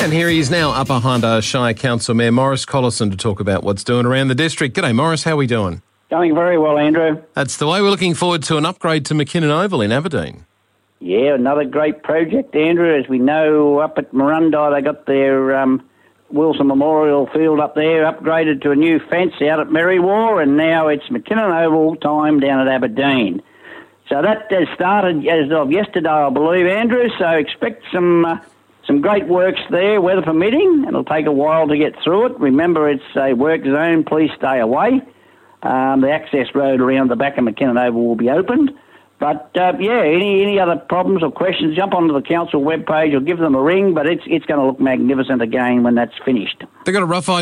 And here he is now, Upper Hunter Shire Council Mayor Morris Collison, to talk about what's doing around the district. G'day, Morris. How are we doing? Going very well, Andrew. That's the way. We're looking forward to an upgrade to McKinnon Oval in Aberdeen. Yeah, another great project, Andrew. As we know, up at Marundi, they got their Wilson Memorial Field up there upgraded to a new fence out at Merriwar, and now it's McKinnon Oval time down at Aberdeen. So that has started as of yesterday, I believe, Andrew. So expect some great works there, weather permitting. It'll take a while to get through it. Remember, it's a work zone. Please stay away. The access road around the back of McKinnon Oval will be opened. But, any other problems or questions, jump onto the council webpage or give them a ring, but it's going to look magnificent again when that's finished. They've got a rough idea